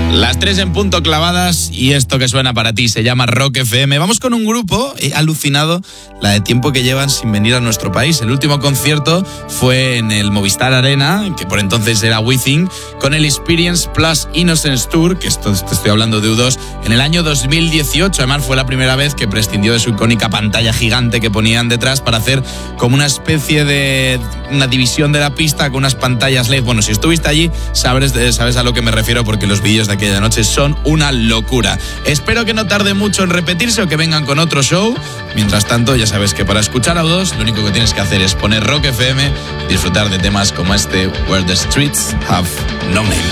Las 3 en punto clavadas y esto que suena para ti se llama Rock FM. Vamos con un grupo alucinado la de tiempo que llevan sin venir a nuestro país. El último concierto fue en el Movistar Arena, que por entonces era Withing, con el Experience Plus Innocence Tour, que esto te estoy hablando de U2, en el año 2018. Además fue la primera vez que prescindió de su icónica pantalla gigante que ponían detrás para hacer como una especie de una división de la pista con unas pantallas LED. Bueno, si estuviste allí sabes a lo que me refiero, porque los vídeos de aquella noche son una locura. Espero que no tarde mucho en repetirse o que vengan con otro show. Mientras tanto, ya sabes que para escuchar a U2 lo único que tienes que hacer es poner Rock FM y disfrutar de temas como este, Where the Streets Have No Name.